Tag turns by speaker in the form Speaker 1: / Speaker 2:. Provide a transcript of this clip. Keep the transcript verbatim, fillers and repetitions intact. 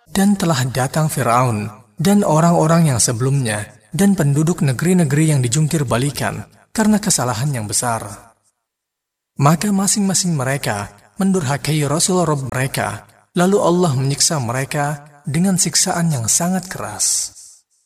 Speaker 1: Dan telah datang Fir'aun dan orang-orang yang sebelumnya dan penduduk negeri-negeri yang dijungkir balikan karena kesalahan yang besar. Maka masing-masing mereka mendurhakai Rasul Rabb mereka, lalu Allah menyiksa mereka dengan siksaan yang sangat keras.